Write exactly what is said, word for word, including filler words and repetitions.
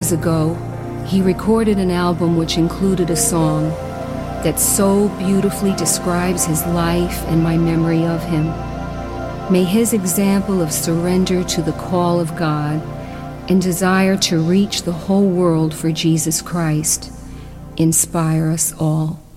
years ago, he recorded an album which included a song that so beautifully describes his life and my memory of him. May his example of surrender to the call of God and desire to reach the whole world for Jesus Christ inspire us all.